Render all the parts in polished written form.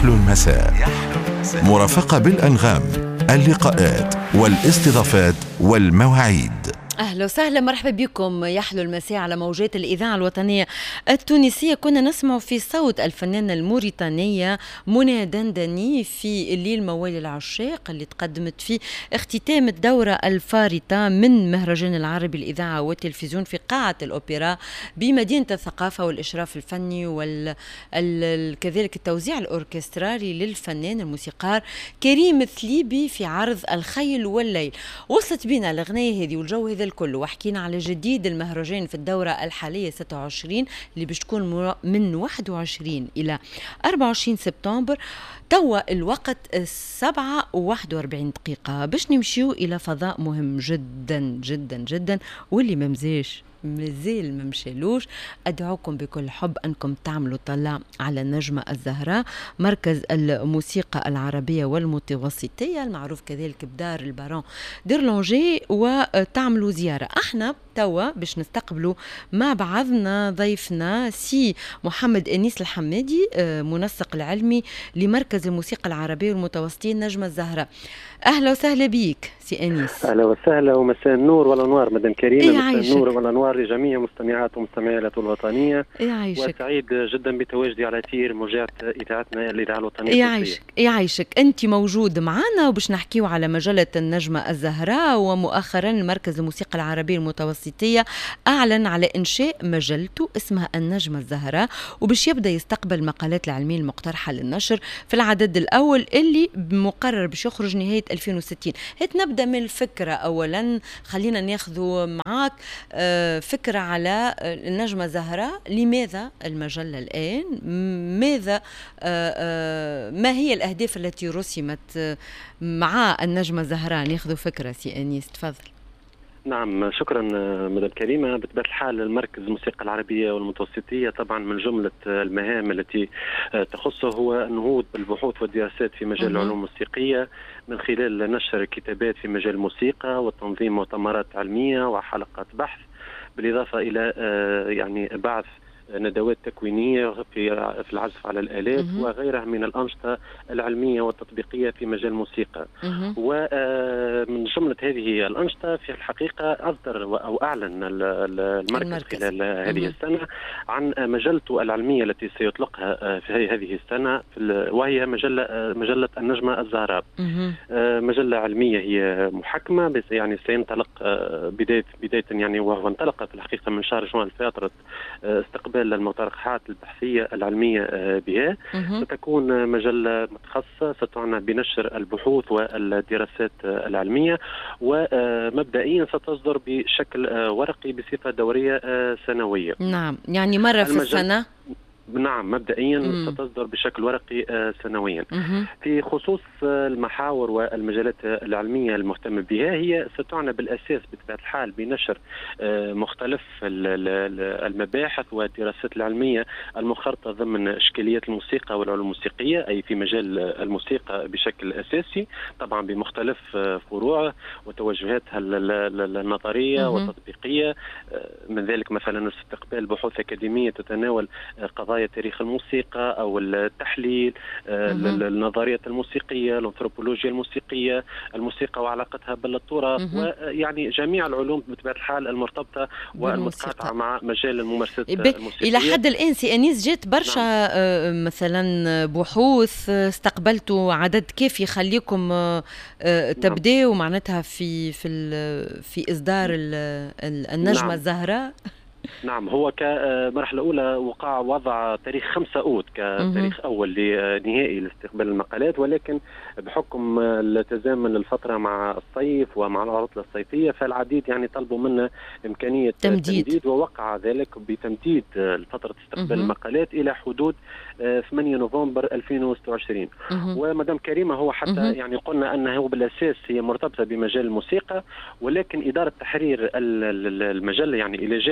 يحلو المساء، مرافقة بالأنغام، اللقاءات والاستضافات والمواعيد. أهلا وسهلا، مرحبا بكم. يحلو المساء على موجات الإذاعة الوطنية التونسية. كنا نسمع في صوت الفنانة الموريتانية منى دندني في الليل موالي العشاق اللي تقدمت فيه اختتام الدورة الفارطة من مهرجان العربي الإذاعة والتلفزيون في قاعة الأوبرا بمدينة الثقافة والإشراف الفني كذلك التوزيع الأوركسترالي للفنان الموسيقار كريم ثليبي في عرض الخيل والليل. وصلت بنا الأغنية هذه والجو هذا الكل، وحكينا على جديد المهرجان في الدورة الحالية 26 اللي باش تكون من 21 إلى 24 سبتمبر. توا الوقت 7:41 باش نمشيو إلى فضاء مهم جدا جدا جدا، واللي مازال ما مشالوش. أدعوكم بكل حب أنكم تعملوا طلع على النجمة الزهراء، مركز الموسيقى العربية والمتوسطية المعروف كذلك بدار البارون ديرلونجي، وتعملوا زيارة. احنا توا باش نستقبلوا مع بعضنا ضيفنا سي محمد أنيس الحمادي، منسق العلمي لمركز الموسيقى العربية والمتوسطية النجمة الزهراء. أهلا وسهلا بيك سي أنيس. أهلا وسهلا ومساء النور والأنوار مدام كريمة. مساء النور والأنوار لجميع مستمعات ومستمعات الوطنية. وسعيد جدا بتواجدي على أثير موجات إذاعتنا الإذاعة الوطنية. يعيشك. أنت موجود معنا وباش نحكيو على مجلة النجمة الزهراء. ومؤخرا المركز الموسيقى العربية المتوسطية أعلن على إنشاء مجلته اسمها النجمة الزهراء، وباش يبدأ يستقبل المقالات العلمية المقترحة للنشر في العدد الأول اللي مقرر باش يخرج نهاية 2060. هات نبدأ من الفكرة أولا، خلينا ناخذوا معاك فكرة على النجمة الزهراء. لماذا المجلة الآن؟ ماذا ما هي الأهداف التي رسمت مع النجمة الزهراء؟ ناخذوا فكرة سي أنيس، تفضل. نعم، شكرا مدام كريمة. بطبيعة الحال المركز الموسيقى العربية والمتوسطية طبعا من جملة المهام التي تخصه هو النهوض بالبحوث والدراسات في مجال العلوم الموسيقية من خلال نشر كتابات في مجال الموسيقى وتنظيم مؤتمرات علمية وحلقات بحث، بالإضافة إلى يعني بعث ندوات تكوينية في العزف على الآلات وغيرها من الأنشطة العلمية والتطبيقية في مجال الموسيقى. ومن جملة هذه الأنشطة في الحقيقة أصدر أو أعلن المركز خلال هذه السنة عن مجلته العلمية التي سيطلقها في هذه السنة، وهي مجلة النجمة الزهراء. مجلة علمية هي محكمة، بس يعني سينطلق بداية يعني، وهو انطلق في الحقيقة من شهر جوان الفاطرة استقبال المطروحات البحثية العلمية بها. ستكون مجلة متخصصة ستعنى بنشر البحوث والدراسات العلمية، ومبدئيا ستصدر بشكل ورقي بصفة دورية سنوية. نعم، يعني مرة في السنة. نعم، مبدئيا ستصدر بشكل ورقي سنويا. في خصوص المحاور والمجالات العلمية المهتمة بها، هي ستعنى بالأساس بطبيعة الحال بنشر مختلف المباحث والدراسات العلمية المخرطة ضمن إشكاليات الموسيقى والعلوم الموسيقية، أي في مجال الموسيقى بشكل أساسي، طبعا بمختلف فروعه وتوجهاتها النظرية والتطبيقية. من ذلك مثلا استقبال بحوث أكاديمية تتناول قضايا تاريخ الموسيقى أو التحليل، النظريات الموسيقية، الأنثروبولوجيا الموسيقية، الموسيقى وعلاقتها بالتراث، ويعني جميع العلوم بطبيعة الحال المرتبطة والمتقاطعة مع مجال الممارسات الموسيقية. إلى حد الآن سي أنيس جات برشا مثلا بحوث، استقبلتوا عدد كافي يخليكم تبدأوا معناتها في إصدار النجمة الزهراء. نعم، هو كمرحلة أولى وقع وضع تاريخ 5 أوت كتاريخ أول لنهائي لاستقبال المقالات، ولكن بحكم التزامن الفترة مع الصيف ومع العطلة الصيفية فالعديد يعني طلبوا منا إمكانية تمديد، ووقع ذلك بتمديد فترة استقبال المقالات إلى حدود 8 نوفمبر 2026. ومدام كريمة، هو حتى يعني قلنا أنه بالأساس هي مرتبطة بمجال الموسيقى، ولكن إدارة تحرير المجلة يعني إلى جانب يعني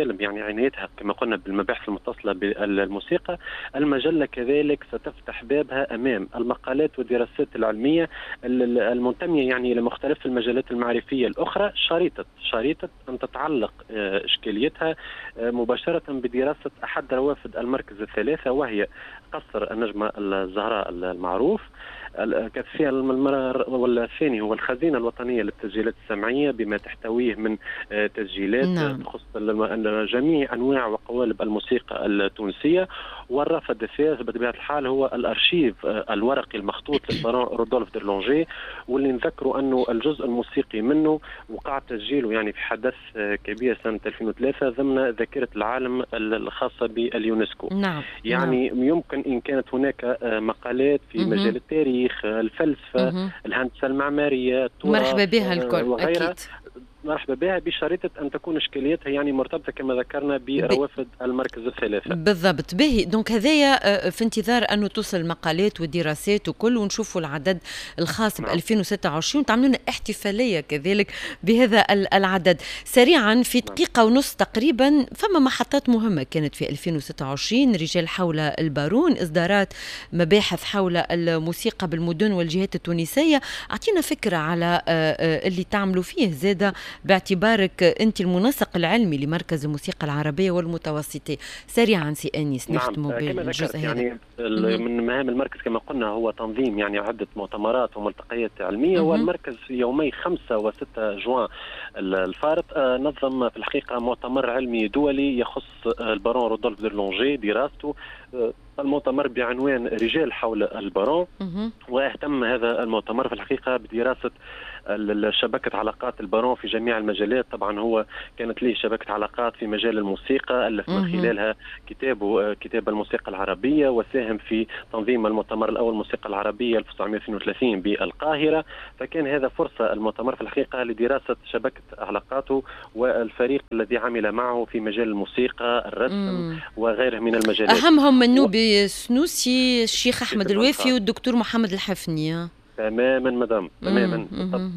عنايتها كما قلنا بالمباحث المتصلة بالموسيقى، المجلة كذلك ستفتح بابها أمام المقالات والدراسات العلمية المنتمية يعني إلى مختلف المجالات المعرفية الأخرى، شريطة أن تتعلق إشكاليتها مباشرة بدراسة أحد روافد المركز الثلاثة، وهي قصر النجمة الزهراء المعروف. كالثاني والثاني هو الخزينة الوطنية للتسجيلات السمعية بما تحتويه من تسجيلات تخص جميع أنواع وقوالب الموسيقى التونسية. والرافد الثالث بطبيعة الحال هو الأرشيف الورقي المخطوط للبارون رودولف ديرلونجي، واللي نذكروا أنه الجزء الموسيقي منه وقع تسجيله يعني في حدث كبير سنة 2003 ضمن ذاكرة العالم الخاصة باليونسكو. يعني يمكن إن كانت هناك مقالات في مجال التاريخ، الفلسفة، الهندسة المعمارية، مرحبا بها الكل وغيرها أكيد. مرحبا بها بشريطة أن تكون إشكالياتها يعني مرتبطة كما ذكرنا بروافد المركز الثلاثة. بالضبط. باهي دونك هذايا في انتظار أنه توصل المقالات والدراسات وكل، ونشوفوا العدد الخاص ب 2026 تعملوا لنا احتفالية كذلك بهذا العدد. سريعا في دقيقة ونص تقريبا، فما محطات مهمة كانت في 2026: رجال حول البارون، إصدارات مباحث حول الموسيقى بالمدن والجهات التونسية. أعطينا فكرة على اللي تعملوا فيه زادة باعتبارك أنت المنسق العلمي لمركز الموسيقى العربية والمتوسطة. سريعا سي أنيس نختموا بالجزء هذا. يعني من مهام المركز كما قلنا هو تنظيم يعني عدة مؤتمرات وملتقيات علمية. والمركز يومي 5 و6 جوان الفارط نظم في الحقيقة مؤتمر علمي دولي يخص البارون رودولف ديرلونجي دراسته. المؤتمر بعنوان رجال حول البارون، واهتم هذا المؤتمر في الحقيقة بدراسة شبكة علاقات البارون في جميع المجالات. طبعا هو كانت له شبكة علاقات في مجال الموسيقى، ألف من خلالها كتاب الموسيقى العربية، وساهم في تنظيم المؤتمر الأول الموسيقى العربية 1932 بالقاهرة. فكان هذا فرصة المؤتمر في الحقيقة لدراسة شبكة علاقاته والفريق الذي عمل معه في مجال الموسيقى، الرسم وغيره من المجالات. أهمهم النوبي السنوسي، الشيخ أحمد الوافي والدكتور محمد الحفني. تماما مدام، تماما.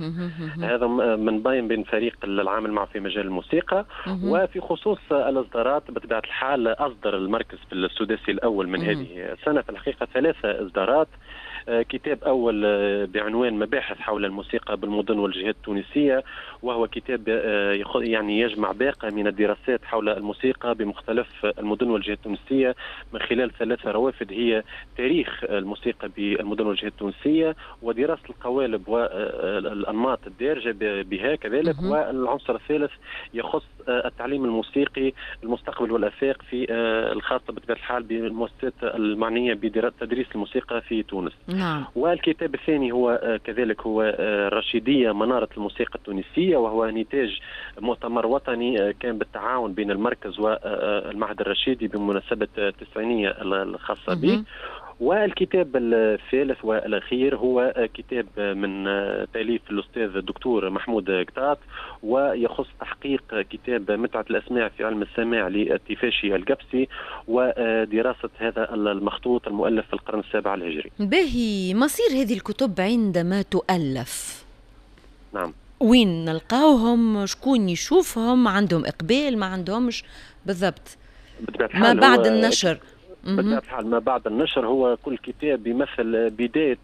هذا من بين فريق العامل معه في مجال الموسيقى. وفي خصوص الإصدارات بطبيعة الحال أصدر المركز في السداسي الأول من هذه السنة في الحقيقة 3 إصدارات. كتاب أول بعنوان مباحث حول الموسيقى بالمدن والجهات التونسية، وهو كتاب يعني يجمع باقة من الدراسات حول الموسيقى بمختلف المدن والجهات التونسية من خلال 3 روافد، هي تاريخ الموسيقى بالمدن والجهات التونسية، ودراسة القوالب والأنماط الدارجة بها كذلك. والعنصر الثالث يخص التعليم الموسيقي المستقبل والآفاق في الخاصة بطبيعة الحال بالمؤسسات المعنية بتدريس الموسيقى في تونس. والكتاب الثاني هو كذلك هو الرشيدية منارة الموسيقى التونسية، وهو نتاج مؤتمر وطني كان بالتعاون بين المركز والمعهد الرشيدي بمناسبة التسعينية الخاصة به. والكتاب الثالث والأخير هو كتاب من تأليف الأستاذ الدكتور محمود قطاط، ويخص تحقيق كتاب متعة الأسماع في علم السماع للتفاشي القبسي، ودراسة هذا المخطوط المؤلف في القرن السابع الهجري. باهي، مصير هذه الكتب عندما تؤلف؟ نعم. وين نلقاوهم؟ شكون يشوفهم؟ عندهم إقبال؟ ما عندهمش بالضبط؟ ما بعد النشر؟ بطبيعة الحال ما بعد النشر هو كل كتاب يمثل بداية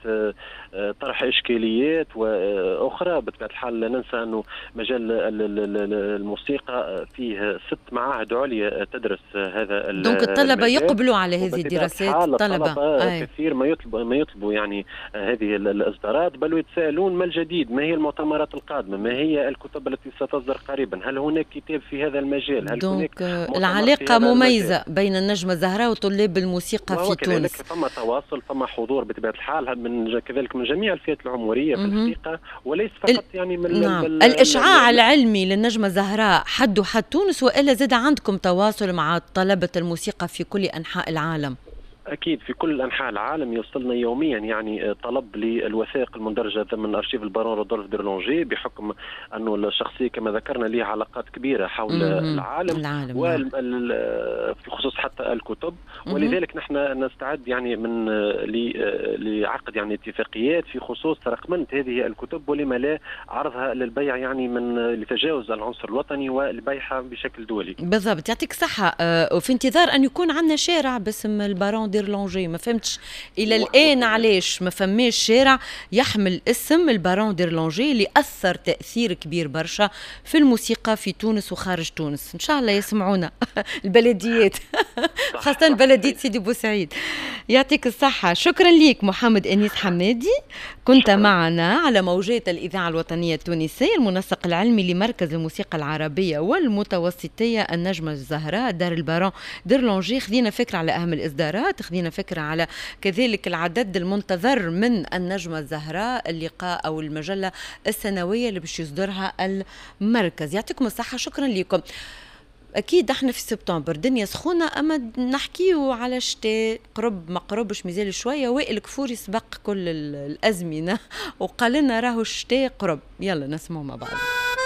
طرح إشكاليات وأخرى. بطبيعة الحال لا ننسى أنه مجال الموسيقى فيه 6 معاهد عليا تدرس هذا دونك الطلبة يقبلوا على هذه الدراسات. الطلبة كثير ما يطلبوا يعني هذه الإصدارات، بل يتساءلون ما الجديد، ما هي المؤتمرات القادمة، ما هي الكتب التي ستصدر قريبا، هل هناك كتاب في هذا المجال، هل هناك العلاقة مميزة بين النجمة الزهراء وطلاب الموسيقى في تونس. ثم تواصل، ثم حضور بطبيعة الحال من كذلك من جميع الفئات العمرية في الحقيقة، وليس فقط يعني من الإشعاع العلمي للنجمة الزهراء حد تونس، وإلا زاد عندكم تواصل مع طلبة الموسيقى في كل أنحاء العالم؟ اكيد في كل انحاء العالم يوصلنا يوميا يعني طلب للوثائق المندرجه ضمن ارشيف البارون رودولف ديرلونجي، بحكم انه الشخصيه كما ذكرنا لها علاقات كبيره حول العالم في خصوص حتى الكتب. ولذلك نحن نستعد يعني من لعقد يعني اتفاقيات في خصوص رقمنه هذه الكتب، ولما لا عرضها للبيع يعني من لتجاوز العنصر الوطني ولبيعها بشكل دولي. بالضبط، يعطيك الصحه. وفي انتظار ان يكون عندنا شارع باسم البارون ديرلونجي. ما فهمتش الى الان علاش ما فماش شارع يحمل اسم البارون ديرلونجي اللي اثر تاثير كبير برشا في الموسيقى في تونس وخارج تونس. ان شاء الله يسمعونا البلديات خاصه بلديه سيدي بوسعيد. يعطيك الصحه. شكرا ليك محمد انيس حمادي، كنت معنا على موجات الاذاعه الوطنيه التونسيه، المنسق العلمي لمركز الموسيقى العربيه والمتوسطيه النجمه الزهراء دار البارون ديرلونجي. خذينا فكره على اهم الاصدارات، خذينا فكره على كذلك العدد المنتظر من النجمه الزهراء، اللقاء او المجله السنويه اللي باش يصدرها المركز. يعطيكم الصحه. شكرا لكم. اكيد احنا في سبتمبر دنيا سخونه، اما نحكيو على شتاء قرب ما قربش مازال شويه. وائل كفوري سبق كل الازمنه وقال لنا راهو الشتاء قرب. يلا نسمعوا مع بعض.